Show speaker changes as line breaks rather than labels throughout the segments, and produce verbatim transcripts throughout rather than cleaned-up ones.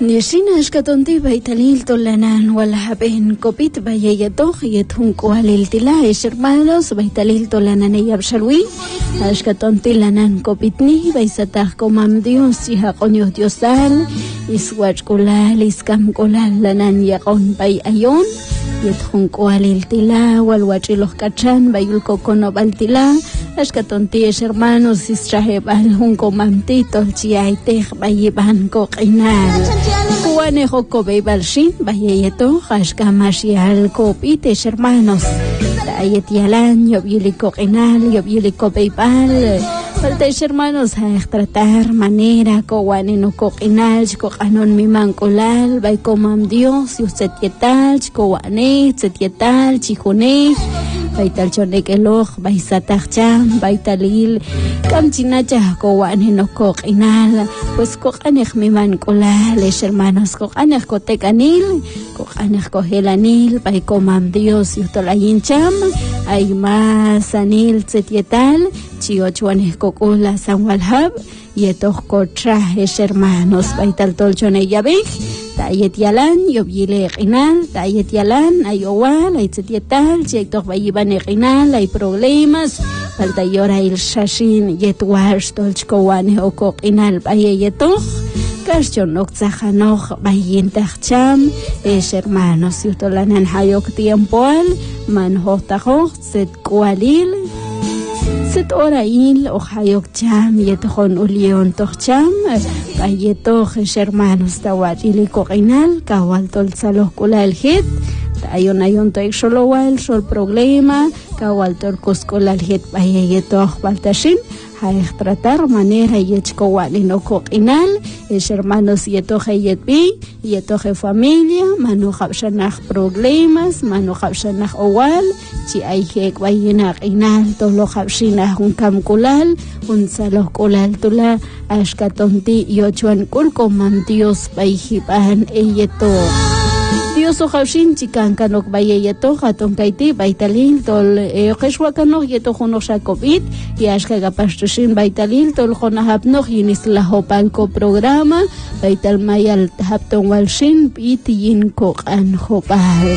Nishina shkatonti baitalil tolanan walhaben kopit bayayato yethun kualil tila hermanos baitalil tolanan yabshalwi ashkatonti lanan kopitni baisatah komam Dios y hakonyo diosal iswach kulal iskam kulal lanan yakon bay ayon yethun kualil tila walwachilos kachan bayul kokono baltila ashkatonti hermanos israel hun komamtito chiaiteh bayiban koqinal Kuane joko beibalshin bayeyeto hashkamashial kopite hermanos ayetialan yobiliko qinal yobiliko beibal falta hermanos a tratar manera kowane no koqinal koqanon mimankolal bay komam Dios usted yetal kowane setyetal chijone baital chonekeloj baisatacham baitalil kamchinacha kowane no koqinal pues koqanej mimankolal hermanos koqanej kotekanil koqanej kohelanil bay komam Dios yutolayincham ay más anil setyetal chiochuanej kokola sanwalhab yetoh kotra hermanos baital tolchone yabej Tayet yalan, yobyile qinal, tayet yalan, ay owal, ay tzitietal, chektoh bayiban qinal, ay problemas, falta yora il shashin, yetwash tolchkowane oko qinal, baye yetoh, kashchon oktzahanoh, bayintach cham, es hermanos, yutolanan hayok tiempoal, manhotahoh, tzet kualil, Set orail o hayok cham yetohon ulion toch cham bayetoh hermanos tawatili koqinal kawal tol saloh kulal hit tayon ayon to xolowal sol problema kawal tol koskolal hit bayetoh baltashin hay tratar manera yechko walino koqinal hermanos yetoh yetbi yetoh familia manu khabshanah problemas manu khabshanah owal chi ay hek bayina qinal tolo khabshina hun kam kulal un saloh kulal tula ashkatonti yochuan kulko mam Dios bayhiban eyeto Dios o khabshin chikan kanok bayeyeto haton kaiti baitalil tol qeshwa kanok yeto khono shakobit y ashka pashtushin baitalil tol khona hapno yinis la hopalko programa baital mayal hapton walshin pitiyin ko an hopal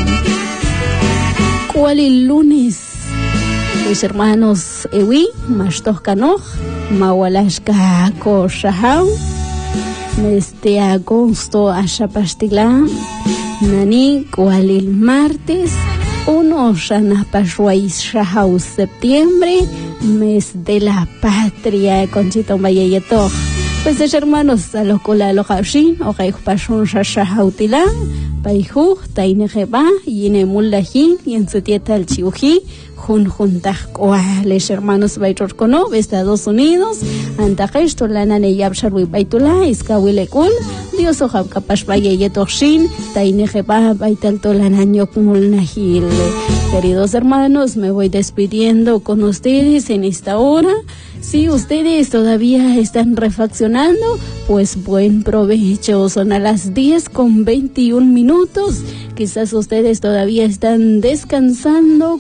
cual el lunes mis hermanos ewi mashtoh kanok mawalashka ko shahau este agosto ashapastila Nani cual el martes uno shana pashwais shahau septiembre mes de la patria conchito bayeyeto pues hermanos a los cola lo habshin o kay pashun shahau tila bayhu tainejeba yine mullahi y en su tieta el chiuji jun juntaj cuales hermanos baitor kono Estados Unidos antajesh tolana ne yabsharwi baitula iskawilekul Dios ojab kapash bayeyetorshin tainejeba baital tolana nyokmul nahil. Queridos hermanos, me voy despidiendo con ustedes en esta hora. Si ustedes todavía están refaccionando, pues buen provecho. Son a las diez con veintiún minutos. Quizás ustedes todavía están descansando.